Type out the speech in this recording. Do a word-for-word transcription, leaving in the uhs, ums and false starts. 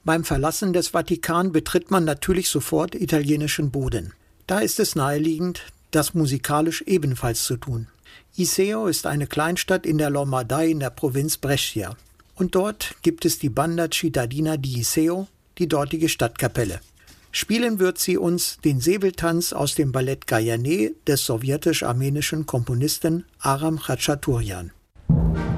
Beim Verlassen des Vatikan betritt man natürlich sofort italienischen Boden. Da ist es naheliegend, das musikalisch ebenfalls zu tun. Iseo ist eine Kleinstadt in der Lombardei in der Provinz Brescia. Und dort gibt es die Banda Cittadina di Iseo, die dortige Stadtkapelle. Spielen wird sie uns den Säbeltanz aus dem Ballett Gajané des sowjetisch-armenischen Komponisten Aram Khachaturian.